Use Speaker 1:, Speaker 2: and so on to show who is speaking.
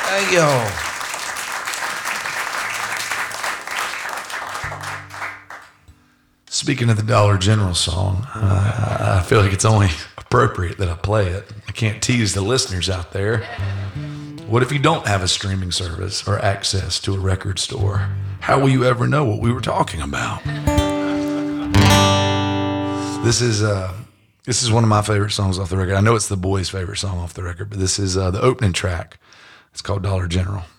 Speaker 1: Thank y'all. Speaking of the Dollar General song, I feel like it's only appropriate that I play it. I can't tease the listeners out there. What if you don't have a streaming service or access to a record store? How will you ever know what we were talking about? This is one of my favorite songs off the record. I know it's the boys' favorite song off the record, but this is the opening track. It's called Dollar General.